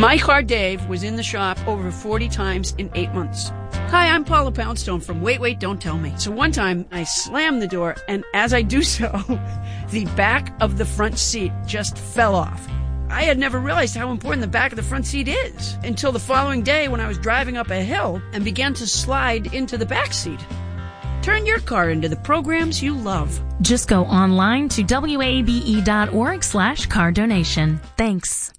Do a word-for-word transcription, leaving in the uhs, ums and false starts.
My car, Dave, was in the shop over forty times in eight months. Hi, I'm Paula Poundstone from Wait, Wait, Don't Tell Me. So one time, I slammed the door, and as I do so, the back of the front seat just fell off. I had never realized how important the back of the front seat is until the following day when I was driving up a hill and began to slide into the back seat. Turn your car into the programs you love. Just go online to W A B E dot org slash car donation. Thanks.